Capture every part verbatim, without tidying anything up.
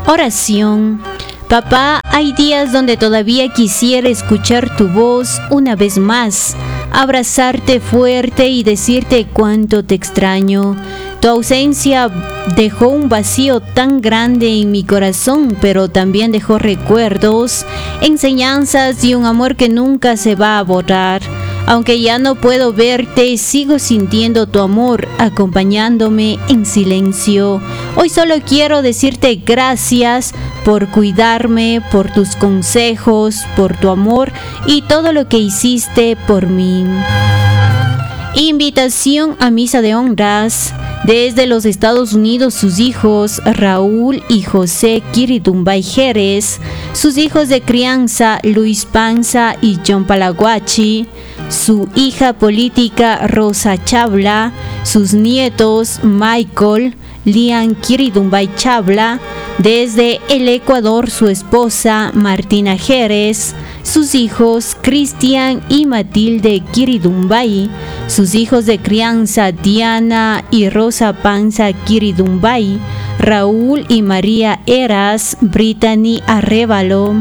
Oración. Papá, hay días donde todavía quisiera escuchar tu voz una vez más, abrazarte fuerte y decirte cuánto te extraño. Tu ausencia dejó un vacío tan grande en mi corazón, pero también dejó recuerdos, enseñanzas y un amor que nunca se va a borrar. Aunque ya no puedo verte, sigo sintiendo tu amor, acompañándome en silencio. Hoy solo quiero decirte gracias por cuidarme, por tus consejos, por tu amor y todo lo que hiciste por mí. Invitación a misa de honras. Desde los Estados Unidos, sus hijos Raúl y José Quiritumbay Jerez, sus hijos de crianza Luis Panza y John Palaguachi, su hija política Rosa Chabla, sus nietos Michael, Lian Quiritumbay Chabla, desde el Ecuador su esposa Martina Jerez, sus hijos Cristian y Matilde Quiritumbay, sus hijos de crianza Diana y Rosa Panza Quiritumbay, Raúl y María Eras, Brittany Arrévalo,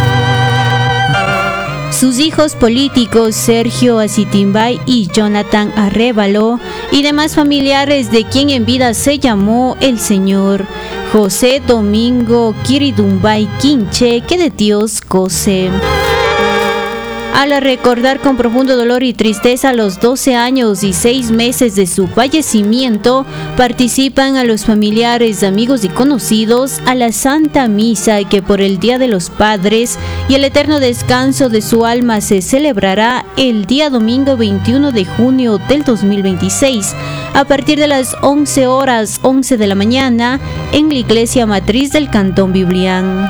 sus hijos políticos Sergio Acitimbay y Jonathan Arrévalo y demás familiares de quien en vida se llamó el señor José Domingo Quiritumbay Quinche, que de Dios goce. Al recordar con profundo dolor y tristeza los doce años y seis meses de su fallecimiento, participan a los familiares, amigos y conocidos a la Santa Misa que por el Día de los Padres y el eterno descanso de su alma se celebrará el día domingo veintiuno de junio del dos mil veintiséis a partir de las once horas once de la mañana en la Iglesia Matriz del Cantón Biblián.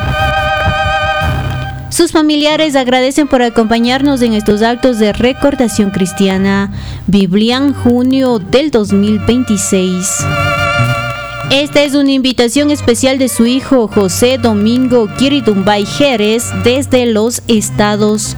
Sus familiares agradecen por acompañarnos en estos actos de recordación cristiana. Biblián, junio del dos mil veintiséis. Esta es una invitación especial de su hijo José Domingo Quiritumbay Jerez desde los Estados Unidos.